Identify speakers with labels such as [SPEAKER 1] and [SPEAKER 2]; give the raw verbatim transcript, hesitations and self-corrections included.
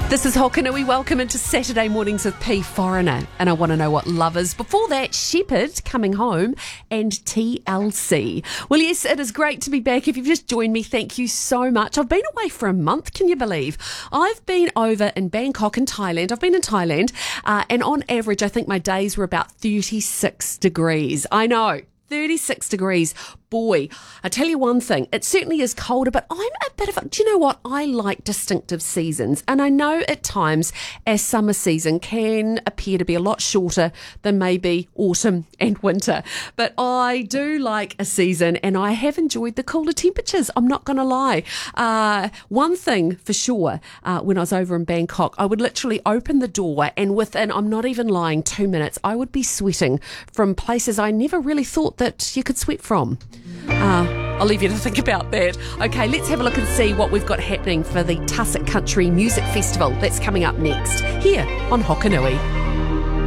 [SPEAKER 1] This is Hokanui. Welcome into Saturday Mornings with P Foreigner. And I want to know what lovers. Before that, Shepherd coming home and T L C. Well, yes, it is great to be back. If you've just joined me, thank you so much. I've been away for a month, can you believe? I've been over in Bangkok in Thailand. I've been in Thailand, uh, and on average, I think my days were about thirty-six degrees. I know. thirty-six degrees. Boy, I tell you one thing, it certainly is colder, but I'm a bit of a, do you know what? I like distinctive seasons, and I know at times our summer season can appear to be a lot shorter than maybe autumn and winter, but I do like a season, and I have enjoyed the cooler temperatures, I'm not going to lie. Uh, one thing for sure, uh, when I was over in Bangkok, I would literally open the door, and within, I'm not even lying, two minutes, I would be sweating from places I never really thought that you could sweat from. Uh, I'll leave you to think about that. Okay, let's have a look and see what we've got happening for the Tussock Country Music Festival. That's coming up next, here on Hokanui.